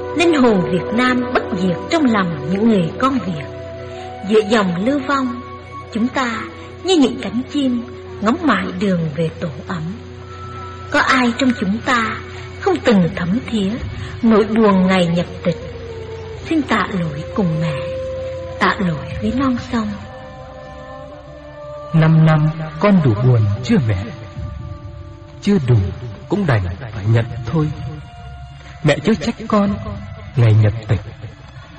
linh hồn Việt Nam bất diệt trong lòng những người con Việt. Giữa dòng lưu vong, chúng ta như những cánh chim ngóng mãi đường về tổ ấm. Có ai trong chúng ta không từng thấm thía nỗi buồn ngày nhập tịch? Xin tạ lỗi cùng mẹ, tạ lỗi với non sông. 5 năm con đủ buồn chưa mẹ? Chưa đủ cũng đành phải nhận thôi. Mẹ chớ trách con ngày nhập tịch